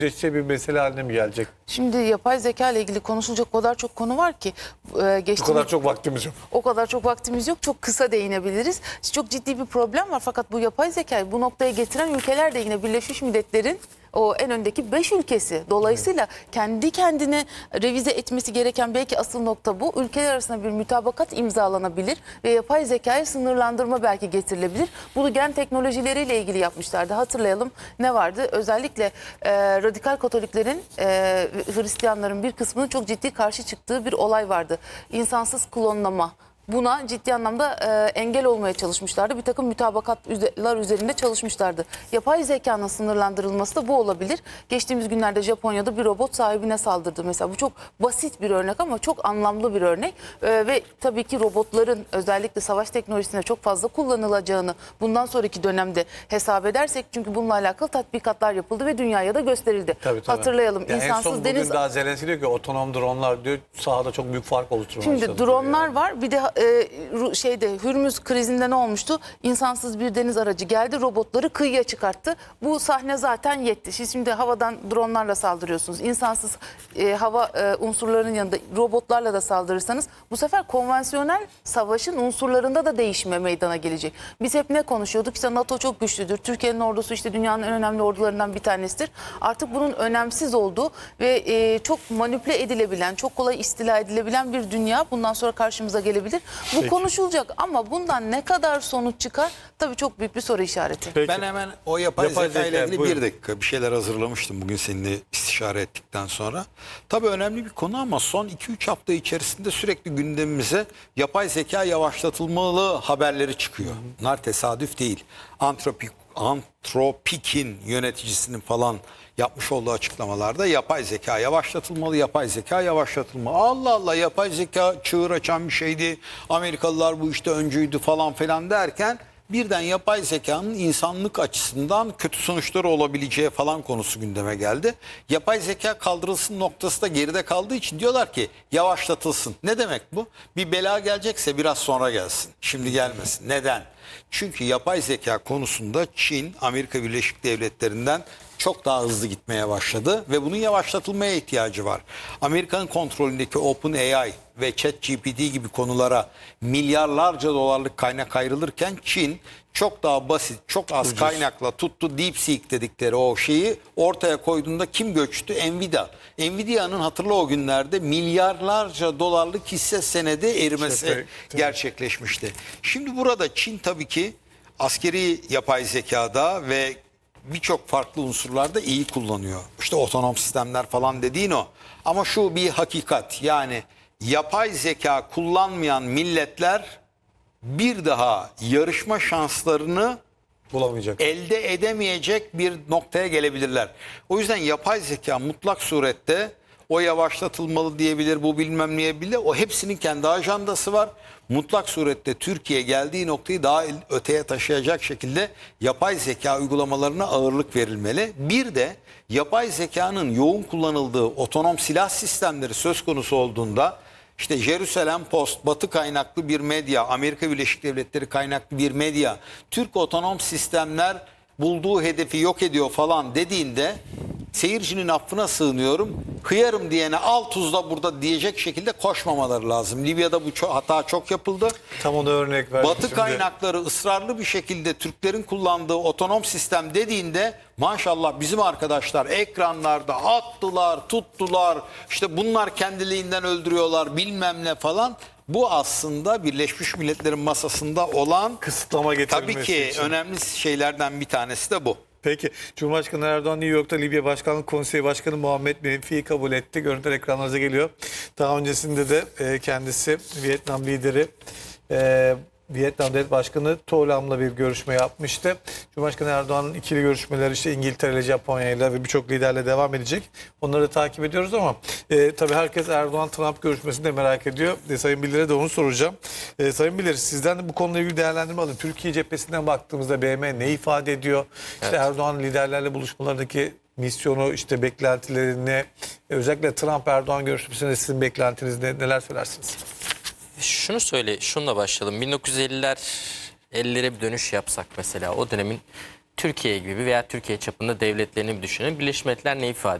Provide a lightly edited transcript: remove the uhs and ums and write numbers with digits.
bir mesele haline mi gelecek? Şimdi yapay zeka ile ilgili konuşulacak o kadar çok konu var ki. Bu kadar çok vaktimiz yok. O kadar çok vaktimiz yok. Çok kısa değinebiliriz. Çok ciddi bir problem var. Fakat bu yapay zekayı bu noktaya getiren ülkeler de yine Birleşmiş Milletler'in o en öndeki 5 ülkesi. Dolayısıyla kendi kendine revize etmesi gereken belki asıl nokta bu. Ülkeler arasında bir mütabakat imzalanabilir ve yapay zekaya sınırlandırma belki getirilebilir. Bunu gen teknolojileriyle ilgili yapmışlardı. Hatırlayalım ne vardı? Özellikle radikal Katoliklerin, Hristiyanların bir kısmının çok ciddi karşı çıktığı bir olay vardı. İnsansız klonlama. Buna ciddi anlamda engel olmaya çalışmışlardı. Bir takım mütabakatlar üzerinde çalışmışlardı. Yapay zekanın sınırlandırılması da bu olabilir. Geçtiğimiz günlerde Japonya'da bir robot sahibine saldırdı. Mesela bu çok basit bir örnek ama çok anlamlı bir örnek. Ve tabii ki robotların özellikle savaş teknolojisine çok fazla kullanılacağını bundan sonraki dönemde hesap edersek, çünkü bununla alakalı tatbikatlar yapıldı ve dünyaya da gösterildi. Tabii. Hatırlayalım, Yani insansız en son deniz... bugün daha Zelenski diyor ki otonom dronlar diyor sahada çok büyük fark oluşturmaya Şimdi çalışıyor dronlar yani. var. Bir de Hürmüz krizinde ne olmuştu? İnsansız bir deniz aracı geldi, robotları kıyıya çıkarttı. Bu sahne zaten yetti. Siz şimdi havadan dronlarla saldırıyorsunuz. İnsansız hava unsurlarının yanında robotlarla da saldırırsanız bu sefer konvansiyonel savaşın unsurlarında da değişme meydana gelecek. Biz hep ne konuşuyorduk? İşte NATO çok güçlüdür. Türkiye'nin ordusu işte dünyanın en önemli ordularından bir tanesidir. Artık bunun önemsiz olduğu ve çok manipüle edilebilen, çok kolay istila edilebilen bir dünya bundan sonra karşımıza gelebilir. Bu konuşulacak ama bundan ne kadar sonuç çıkar? Tabii çok büyük bir soru işareti. Peki. Ben hemen o yapay zeka ile ilgili buyurun. bir dakika bir şeyler hazırlamıştım bugün seninle istişare ettikten sonra. Tabii önemli bir konu ama son 2-3 hafta içerisinde sürekli gündemimize yapay zeka yavaşlatılmalı haberleri çıkıyor. Bunlar tesadüf değil. Antropik'in yöneticisinin falan yapmış olduğu açıklamalarda yapay zeka yavaşlatılmalı, yapay zeka yavaşlatılmalı. Allah Allah, yapay zeka çığır açan bir şeydi. Amerikalılar bu işte öncüydü falan filan derken birden yapay zekanın insanlık açısından kötü sonuçları olabileceği falan konusu gündeme geldi. Yapay zeka kaldırılsın noktası da geride kaldığı için diyorlar ki yavaşlatılsın. Ne demek bu? Bir bela gelecekse biraz sonra gelsin. Şimdi gelmesin. Neden? Çünkü yapay zeka konusunda Çin, Amerika Birleşik Devletleri'nden çok daha hızlı gitmeye başladı ve bunun yavaşlatılmaya ihtiyacı var. Amerika'nın kontrolündeki OpenAI ve ChatGPT gibi konulara milyarlarca dolarlık kaynak ayrılırken Çin çok daha basit, çok az kaynakla tuttu. DeepSeek dedikleri o şeyi ortaya koyduğunda kim göçtü? Nvidia. Nvidia'nın hatırla o günlerde milyarlarca dolarlık hisse senedi erimesi gerçekleşmişti. Şimdi burada Çin tabii ki askeri yapay zekada ve birçok farklı unsurlarda iyi kullanıyor. İşte otonom sistemler falan dediğin o. Ama şu bir hakikat, yani yapay zeka kullanmayan milletler bir daha yarışma şanslarını Bulamayacak. elde edemeyecek bir noktaya gelebilirler. O yüzden yapay zeka mutlak surette o yavaşlatılmalı diyebilir, bu bilmem neye bile. O hepsinin kendi ajandası var. Mutlak surette Türkiye geldiği noktayı daha öteye taşıyacak şekilde yapay zeka uygulamalarına ağırlık verilmeli. Bir de yapay zekanın yoğun kullanıldığı otonom silah sistemleri söz konusu olduğunda işte Jerusalem Post, Batı kaynaklı bir medya, Amerika Birleşik Devletleri kaynaklı bir medya, Türk otonom sistemler bulduğu hedefi yok ediyor falan dediğinde seyircinin affına sığınıyorum. Hıyarım diyene al tuzla burada diyecek şekilde koşmamaları lazım. Libya'da bu hata çok yapıldı. Tam ona örnek verdim. Batı kaynakları ısrarlı bir şekilde Türklerin kullandığı otonom sistem dediğinde maşallah bizim arkadaşlar ekranlarda attılar, tuttular. İşte bunlar kendiliğinden öldürüyorlar bilmem ne falan. Bu aslında Birleşmiş Milletler'in masasında olan Kısıtlama getirilmesi tabii ki için. önemli şeylerden bir tanesi de bu. Peki, Cumhurbaşkanı Erdoğan New York'ta Libya Başkanlık Konseyi Başkanı Muhammed Menfi'yi kabul etti. Görüntüler ekranlarınıza geliyor. Daha öncesinde de kendisi Vietnam lideri, Vietnam Devlet Başkanı To Lam'la bir görüşme yapmıştı. Cumhurbaşkanı Erdoğan'ın ikili görüşmeleri işte İngiltere ile Japonya ile ve birçok liderle devam edecek. Onları da takip ediyoruz ama tabii herkes Erdoğan-Trump görüşmesini de merak ediyor. Sayın Bilir'e de onu soracağım. Sayın Bilir, sizden de bu konuyla ilgili değerlendirme alın. Türkiye cephesinden baktığımızda BM ne ifade ediyor? İşte Erdoğan liderlerle buluşmalarındaki misyonu, işte beklentilerini, özellikle Trump-Erdoğan görüşmesinde sizin beklentiniz neler söylersiniz? Şununla başlayalım. 1950'lere bir dönüş yapsak mesela, o dönemin Türkiye gibi veya Türkiye çapında devletlerini bir düşünün. Birleşmiş Milletler ne ifade